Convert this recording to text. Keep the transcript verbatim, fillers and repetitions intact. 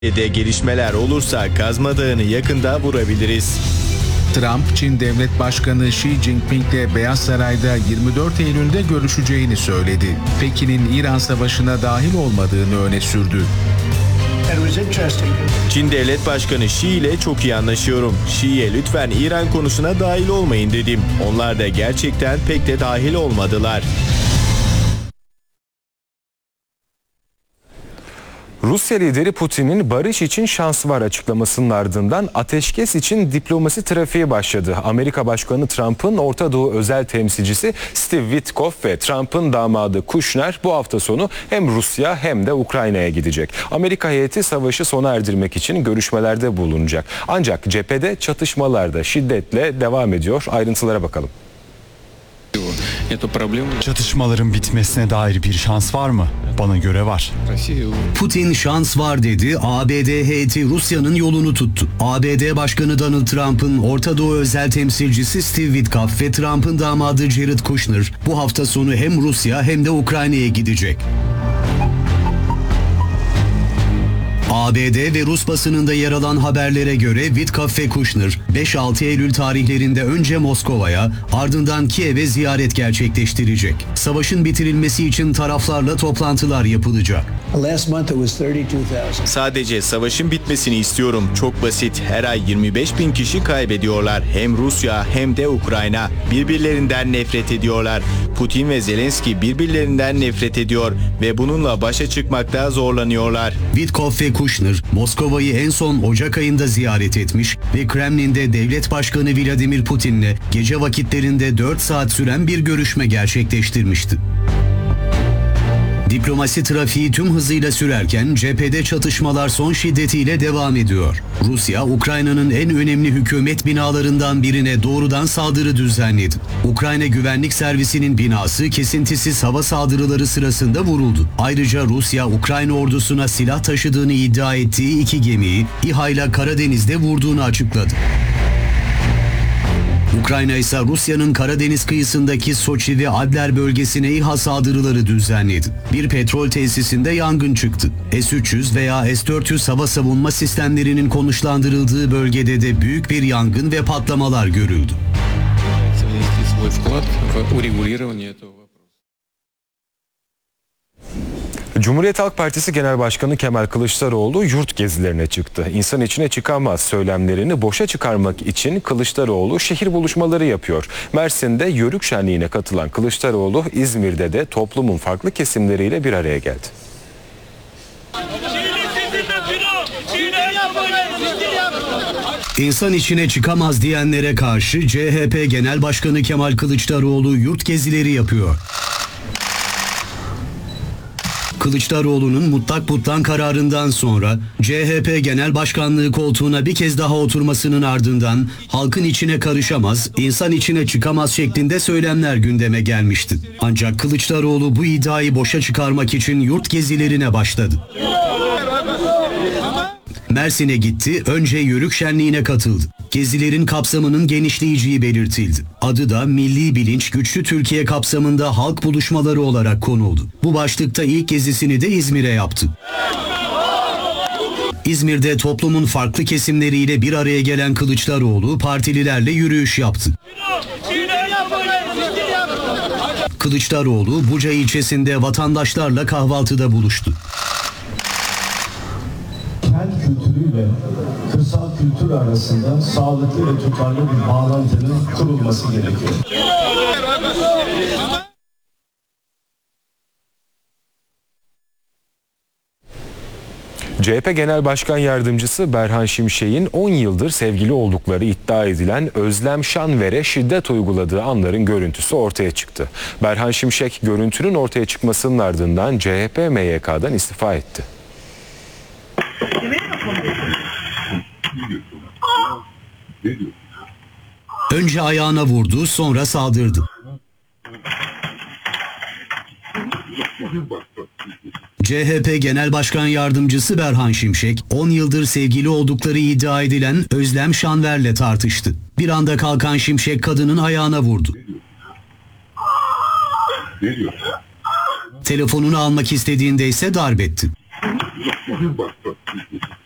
de gelişmeler olursa Kazma Dağı'nı yakında vurabiliriz. Trump, Çin Devlet Başkanı Xi Jinping'le Beyaz Saray'da yirmi dört Eylül'de görüşeceğini söyledi. Pekin'in İran Savaşı'na dahil olmadığını öne sürdü. Çin Devlet Başkanı Xi ile çok iyi anlaşıyorum. Xi'ye lütfen İran konusuna dahil olmayın dedim. Onlar da gerçekten pek de dahil olmadılar. Rusya lideri Putin'in barış için şans var açıklamasının ardından ateşkes için diplomasi trafiği başladı. Amerika Başkanı Trump'ın Orta Doğu özel temsilcisi Steve Witkoff ve Trump'ın damadı Kushner bu hafta sonu hem Rusya hem de Ukrayna'ya gidecek. Amerika heyeti savaşı sona erdirmek için görüşmelerde bulunacak. Ancak cephede çatışmalar da şiddetle devam ediyor. Ayrıntılara bakalım. Çatışmaların bitmesine dair bir şans var mı? Bana göre var. Putin şans var dedi. A B D heyeti Rusya'nın yolunu tuttu. A B D Başkanı Donald Trump'ın Orta Doğu özel temsilcisi Steve Witkoff ve Trump'ın damadı Jared Kushner bu hafta sonu hem Rusya hem de Ukrayna'ya gidecek. A B D ve Rus basınında yer alan haberlere göre Witkoff ve Kushner beş altı Eylül tarihlerinde önce Moskova'ya ardından Kiev'e ziyaret gerçekleştirecek. Savaşın bitirilmesi için taraflarla toplantılar yapılacak. Sadece savaşın bitmesini istiyorum. Çok basit. Her ay yirmi beş bin kişi kaybediyorlar. Hem Rusya hem de Ukrayna. Birbirlerinden nefret ediyorlar. Putin ve Zelenski birbirlerinden nefret ediyor ve bununla başa çıkmakta zorlanıyorlar. Witkoff ve Kushner, Moskova'yı en son Ocak ayında ziyaret etmiş ve Kremlin'de Devlet Başkanı Vladimir Putin'le gece vakitlerinde dört saat süren bir görüşme gerçekleştirmişti. Diplomasi trafiği tüm hızıyla sürerken cephede çatışmalar son şiddetiyle devam ediyor. Rusya, Ukrayna'nın en önemli hükümet binalarından birine doğrudan saldırı düzenledi. Ukrayna Güvenlik Servisi'nin binası kesintisiz hava saldırıları sırasında vuruldu. Ayrıca Rusya, Ukrayna ordusuna silah taşıdığını iddia ettiği iki gemiyi İHA ile Karadeniz'de vurduğunu açıkladı. Ukrayna ise Rusya'nın Karadeniz kıyısındaki Soçi ve Adler bölgesine İHA saldırıları düzenledi. Bir petrol tesisinde yangın çıktı. S üç yüz veya S dört yüz hava savunma sistemlerinin konuşlandırıldığı bölgede de büyük bir yangın ve patlamalar görüldü. Cumhuriyet Halk Partisi Genel Başkanı Kemal Kılıçdaroğlu yurt gezilerine çıktı. İnsan içine çıkamaz söylemlerini boşa çıkarmak için Kılıçdaroğlu şehir buluşmaları yapıyor. Mersin'de Yörük Şenliği'ne katılan Kılıçdaroğlu İzmir'de de toplumun farklı kesimleriyle bir araya geldi. İnsan içine çıkamaz diyenlere karşı C H P Genel Başkanı Kemal Kılıçdaroğlu yurt gezileri yapıyor. Kılıçdaroğlu'nun mutlak butlan kararından sonra C H P Genel Başkanlığı koltuğuna bir kez daha oturmasının ardından halkın içine karışamaz, insan içine çıkamaz şeklinde söylemler gündeme gelmişti. Ancak Kılıçdaroğlu bu iddiayı boşa çıkarmak için yurt gezilerine başladı. Mersin'e gitti, önce Yörük Şenliği'ne katıldı. Gezilerin kapsamının genişleyeceği belirtildi. Adı da Milli Bilinç Güçlü Türkiye kapsamında halk buluşmaları olarak konuldu. Bu başlıkta ilk gezisini de İzmir'e yaptı. İzmir'de toplumun farklı kesimleriyle bir araya gelen Kılıçdaroğlu partililerle yürüyüş yaptı. Kılıçdaroğlu Buca ilçesinde vatandaşlarla kahvaltıda buluştu. Kent kültürüyle kırsal kültür arasında sağlıklı ve tutarlı bir bağlantının kurulması gerekiyor. C H P Genel Başkan Yardımcısı Berhan Şimşek'in on yıldır sevgili oldukları iddia edilen Özlem Şanver'e şiddet uyguladığı anların görüntüsü ortaya çıktı. Berhan Şimşek görüntünün ortaya çıkmasının ardından C H P M Y K'dan istifa etti. Önce ayağına vurdu, sonra saldırdı. C H P Genel Başkan Yardımcısı Berhan Şimşek, on yıldır sevgili oldukları iddia edilen Özlem Şanver'le tartıştı. Bir anda kalkan Şimşek kadının ayağına vurdu. Telefonunu almak istediğinde ise darp etti.